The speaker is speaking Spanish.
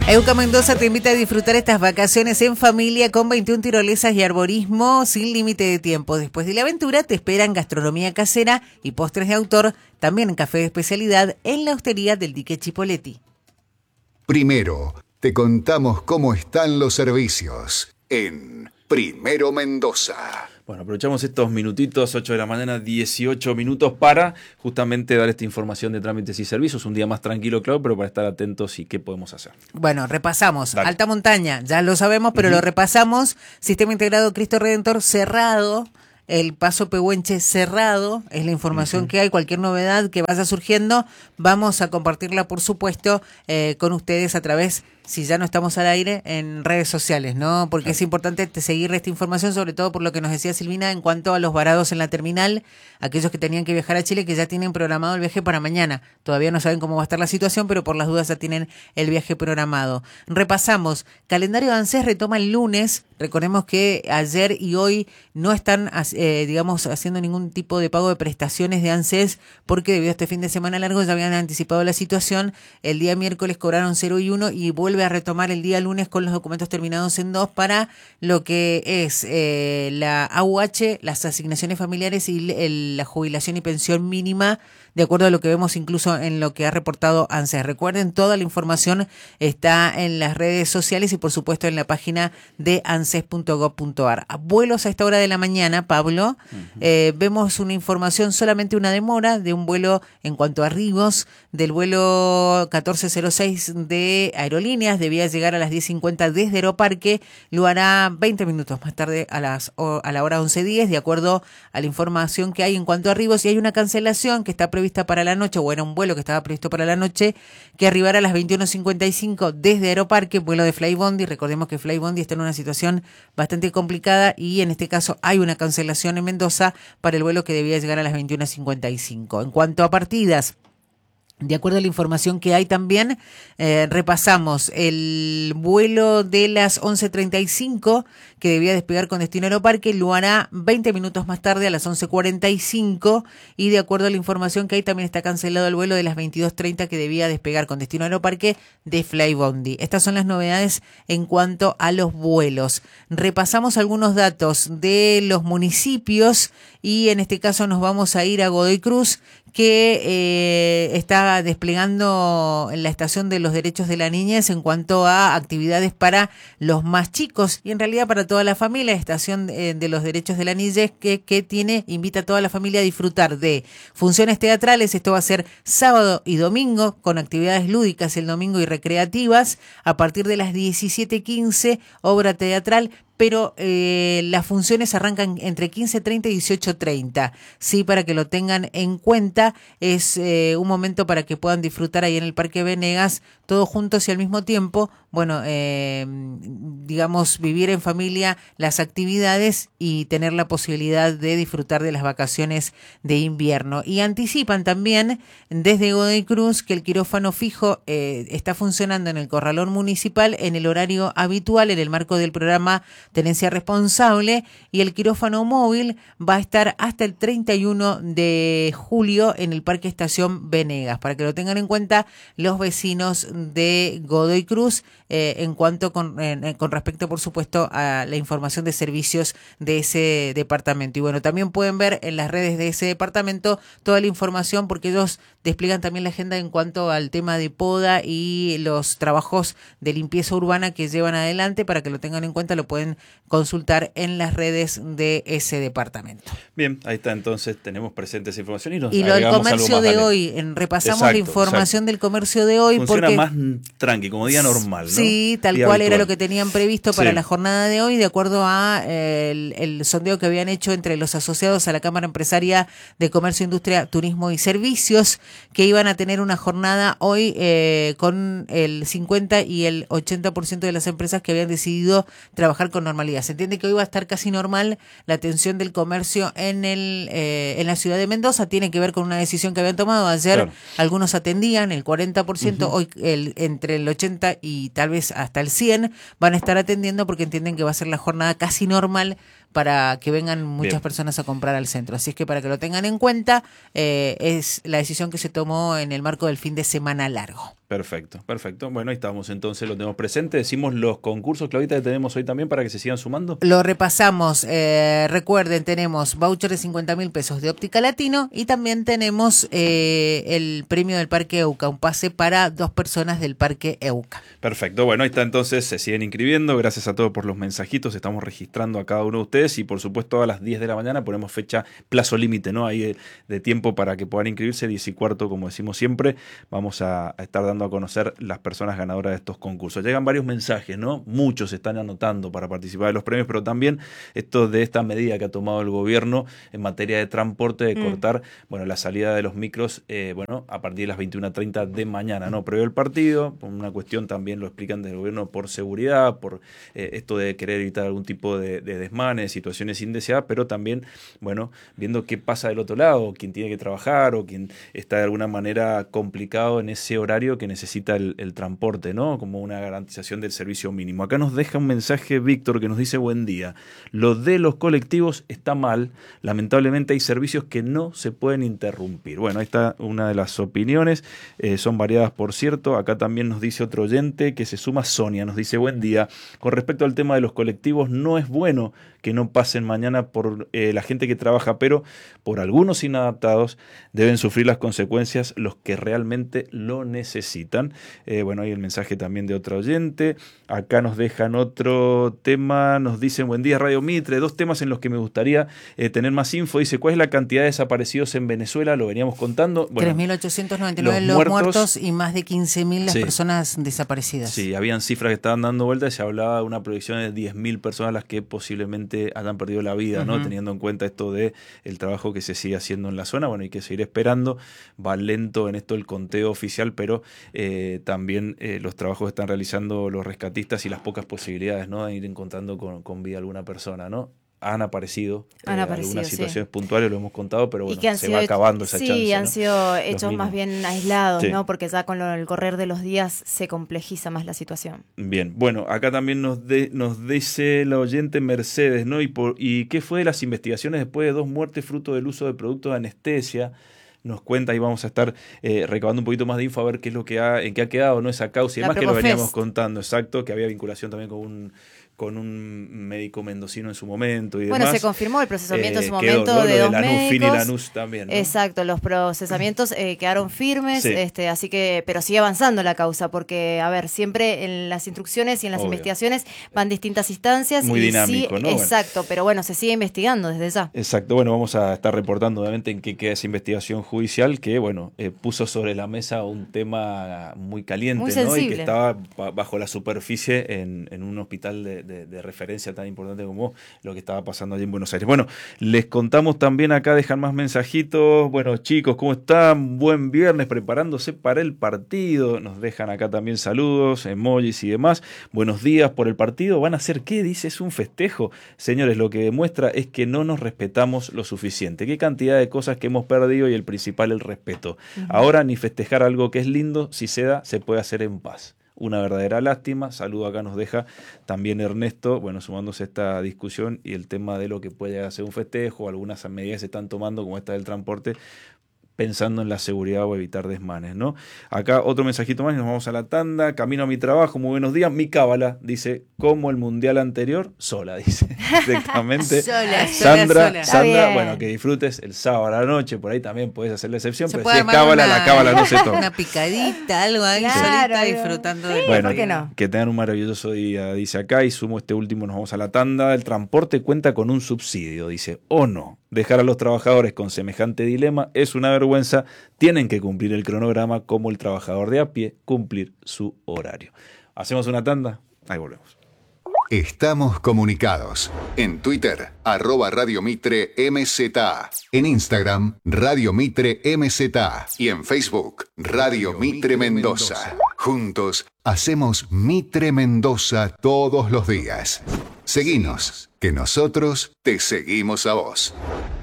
Euca Mendoza te invita a disfrutar estas vacaciones en familia con 21 tirolesas y arborismo sin límite de tiempo. Después de la aventura te esperan gastronomía casera y postres de autor, también café de especialidad en la hostería del Dique Chipoleti. Primero, te contamos cómo están los servicios en Primero Mendoza. Bueno, aprovechamos estos minutitos, 8 de la mañana, 18 minutos, para justamente dar esta información de trámites y servicios. Un día más tranquilo, claro, pero para estar atentos y qué podemos hacer. Bueno, repasamos. Dale. Alta montaña, ya lo sabemos, pero lo repasamos. Sistema integrado Cristo Redentor cerrado. El paso Pehuenche cerrado, es la información que hay. Cualquier novedad que vaya surgiendo, vamos a compartirla, por supuesto, con ustedes a través, si ya no estamos al aire, en redes sociales, ¿no? Porque es importante seguir esta información, sobre todo por lo que nos decía Silvina en cuanto a los varados en la terminal, aquellos que tenían que viajar a Chile, que ya tienen programado el viaje para mañana. Todavía no saben cómo va a estar la situación, pero por las dudas ya tienen el viaje programado. Repasamos, calendario de ANSES retoma el lunes. Recordemos que ayer y hoy no están, haciendo ningún tipo de pago de prestaciones de ANSES, porque debido a este fin de semana largo ya habían anticipado la situación. El día miércoles cobraron 0 y 1 y vuelve a retomar el día lunes con los documentos terminados en 2 para lo que es la AUH, las asignaciones familiares y la jubilación y pensión mínima, de acuerdo a lo que vemos incluso en lo que ha reportado ANSES. Recuerden, toda la información está en las redes sociales y por supuesto en la página de anses.gov.ar. Vuelos a esta hora de la mañana, Pablo, vemos una información, solamente una demora de un vuelo en cuanto a arribos del vuelo 1406 de Aerolíneas. Debía llegar a las 10:50 desde Aeroparque, lo hará 20 minutos más tarde a la hora 11:10, de acuerdo a la información que hay en cuanto a arribos. Y hay una cancelación que está prevista para la noche, o era un vuelo que estaba previsto para la noche, que arribará a las 21:55 desde Aeroparque, vuelo de Flybondi. Recordemos que Flybondi está en una situación bastante complicada y en este caso hay una cancelación en Mendoza para el vuelo que debía llegar a las 21:55. En cuanto a partidas, de acuerdo a la información que hay también, repasamos el vuelo de las 11:35 que debía despegar con destino Aeroparque, lo hará 20 minutos más tarde a las 11:45 y de acuerdo a la información que hay también está cancelado el vuelo de las 22:30 que debía despegar con destino Aeroparque de Flybondi. Estas son las novedades en cuanto a los vuelos. Repasamos algunos datos de los municipios y en este caso nos vamos a ir a Godoy Cruz, que está desplegando en la estación de los derechos de la niñez en cuanto a actividades para los más chicos y en realidad para toda la familia. Estación de los derechos de la niñez que invita a toda la familia a disfrutar de funciones teatrales. Esto va a ser sábado y domingo con actividades lúdicas el domingo y recreativas. A partir de las 17:15, obra teatral, pero las funciones arrancan entre 15:30 y 18:30. Sí, para que lo tengan en cuenta, es un momento para que puedan disfrutar ahí en el Parque Venegas, todos juntos y al mismo tiempo, bueno, vivir en familia las actividades y tener la posibilidad de disfrutar de las vacaciones de invierno. Y anticipan también desde Godoy Cruz que el quirófano fijo está funcionando en el Corralón Municipal en el horario habitual en el marco del programa Tenencia Responsable, y el quirófano móvil va a estar hasta el 31 de julio en el Parque Estación Venegas, para que lo tengan en cuenta los vecinos de Godoy Cruz en cuanto con respecto, por supuesto, a la información de servicios de ese departamento. Y bueno, también pueden ver en las redes de ese departamento toda la información, porque ellos despliegan también la agenda en cuanto al tema de poda y los trabajos de limpieza urbana que llevan adelante. Para que lo tengan en cuenta, lo pueden consultar en las redes de ese departamento. Bien, ahí está, entonces tenemos presente esa información y lo del comercio de hoy, repasamos la información del comercio de hoy. Funciona porque más tranqui, como día normal, ¿no? Sí, tal día cual habitual. Era lo que tenían previsto para la jornada de hoy, de acuerdo a el sondeo que habían hecho entre los asociados a la Cámara Empresaria de Comercio, Industria, Turismo y Servicios, que iban a tener una jornada hoy con el 50 y el 80% de las empresas que habían decidido trabajar con normalidad. Se entiende que hoy va a estar casi normal la atención del comercio en la ciudad de Mendoza. Tiene que ver con una decisión que habían tomado ayer. Claro. Algunos atendían el 40%, hoy entre el 80 y tal vez hasta el 100 van a estar atendiendo, porque entienden que va a ser la jornada casi normal para que vengan muchas Bien. personas a comprar al centro. Así es que para que lo tengan en cuenta, es la decisión que se tomó en el marco del fin de semana largo. Perfecto, perfecto. Bueno, ahí estamos entonces, lo tenemos presente. Decimos los concursos, Claudita, que tenemos hoy también para que se sigan sumando. Lo repasamos. Recuerden, tenemos voucher de 50.000 pesos de Óptica Latino y también tenemos el premio del Parque Euca, un pase para 2 personas del Parque Euca. Perfecto, bueno, ahí está entonces, se siguen inscribiendo. Gracias a todos por los mensajitos, estamos registrando a cada uno de ustedes y por supuesto a las 10 de la mañana ponemos fecha, plazo límite, ¿no? Ahí de tiempo para que puedan inscribirse, 10:15, como decimos siempre. Vamos a estar dando a conocer las personas ganadoras de estos concursos. Llegan varios mensajes, ¿no? Muchos se están anotando para participar de los premios, pero también esto de esta medida que ha tomado el gobierno en materia de transporte, de cortar, bueno, la salida de los micros, bueno, a partir de las 21:30 de mañana, ¿no? Previo el partido, por una cuestión también lo explican del gobierno por seguridad, por esto de querer evitar algún tipo de desmanes, situaciones indeseadas, pero también, bueno, viendo qué pasa del otro lado, quien tiene que trabajar o quien está de alguna manera complicado en ese horario que necesita el transporte, ¿no? Como una garantización del servicio mínimo. Acá nos deja un mensaje Víctor que nos dice: buen día. Lo de los colectivos está mal. Lamentablemente hay servicios que no se pueden interrumpir. Bueno, ahí está una de las opiniones. Son variadas, por cierto. Acá también nos dice otro oyente que se suma, Sonia. Nos dice: buen día. Con respecto al tema de los colectivos, no es bueno que no pasen mañana por la gente que trabaja, pero por algunos inadaptados deben sufrir las consecuencias los que realmente lo necesitan. Bueno, hay el mensaje también de otro oyente. Acá nos dejan otro tema, nos dicen: buen día Radio Mitre, 2 temas en los que me gustaría tener más info. Dice: ¿cuál es la cantidad de desaparecidos en Venezuela? Lo veníamos contando. Bueno, 3.899 los muertos y más de 15.000 las personas desaparecidas. Sí, habían cifras que estaban dando vueltas y se hablaba de una proyección de 10.000 personas las que posiblemente hayan perdido la vida, ¿no? Teniendo en cuenta esto de el trabajo que se sigue haciendo en la zona. Bueno, hay que seguir esperando. Va lento en esto el conteo oficial, pero también los trabajos que están realizando los rescatistas y las pocas posibilidades, ¿no? De ir encontrando con vida alguna persona, ¿no? Han aparecido algunas situaciones puntuales, lo hemos contado, pero bueno, se va acabando esa chance. Sí, han ¿no? sido hechos más bien aislados, Sí. ¿no? Porque ya con el correr de los días se complejiza más la situación. Bien, bueno, acá también nos dice la oyente Mercedes, ¿no? ¿Y qué fue de las investigaciones después de 2 muertes fruto del uso de productos de anestesia? Nos cuenta y vamos a estar recabando un poquito más de info a ver qué es lo que en qué ha quedado, ¿no? Esa causa y demás, que lo veníamos contando, exacto, que había vinculación también con un médico mendocino en su momento y demás. Bueno, se confirmó el procesamiento en su momento de 2 médicos. y Lanús también, ¿no? Exacto, los procesamientos quedaron firmes, Sí. Así que, pero sigue avanzando la causa, porque, a ver, siempre en las instrucciones y en las Obvio. investigaciones van distintas instancias. Muy y dinámico, sí, ¿no? Exacto, pero bueno, se sigue investigando desde ya. Exacto, bueno, vamos a estar reportando obviamente en qué queda esa investigación judicial que, bueno, puso sobre la mesa un tema muy caliente, Muy ¿no? Y sensible. que estaba bajo la superficie en un hospital de referencia tan importante como lo que estaba pasando allí en Buenos Aires. Bueno, les contamos también acá, dejan más mensajitos. Bueno, chicos, ¿cómo están? Buen viernes, preparándose para el partido. Nos dejan acá también saludos, emojis y demás. Buenos días por el partido. ¿Van a hacer qué? Dice, es un festejo. Señores, lo que demuestra es que no nos respetamos lo suficiente. Qué cantidad de cosas que hemos perdido y el principal, el respeto. Ahora ni festejar algo que es lindo, si se da, se puede hacer en paz. Una verdadera lástima. Saludo acá nos deja también Ernesto, bueno, sumándose a esta discusión y el tema de lo que puede hacer un festejo, algunas medidas se están tomando como esta del transporte, pensando en la seguridad o evitar desmanes, ¿no? Acá otro mensajito más y nos vamos a la tanda. Camino a mi trabajo, muy buenos días. Mi cábala, dice, como el mundial anterior, sola, dice. Directamente. Sandra, bueno, que disfrutes el sábado a la noche, por ahí también puedes hacer la excepción, pero si es cábala, la cábala no se toca. Una picadita, algo ahí, Claro, solita, disfrutando de Bueno, ¿por qué no? Que tengan un maravilloso día, dice acá, y sumo este último, nos vamos a la tanda. El transporte cuenta con un subsidio, dice, o no. Dejar a los trabajadores con semejante dilema es una vergüenza. Tienen que cumplir el cronograma como el trabajador de a pie, cumplir su horario. Hacemos una tanda, ahí volvemos. Estamos comunicados. En Twitter, @Radio Mitre MZA. En Instagram, Radio Mitre MZA. Y en Facebook, Radio Mitre Mendoza. Juntos, hacemos Mitre Mendoza todos los días. Seguinos, que nosotros te seguimos a vos.